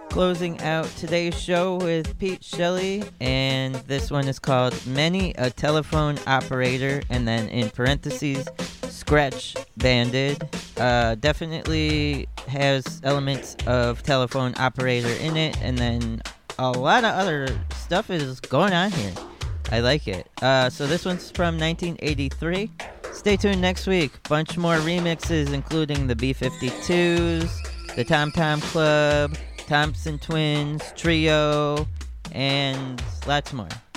Closing out today's show with Pete Shelley, and this one is called Many a Telephone Operator, and then in parentheses, Scratch Banded. Definitely has elements of telephone operator in it, and then a lot of other stuff is going on here. I like it. So this one's from 1983. Stay tuned next week. Bunch more remixes, including the B-52s, the Tom Tom Club, Thompson Twins, Trio, and lots more.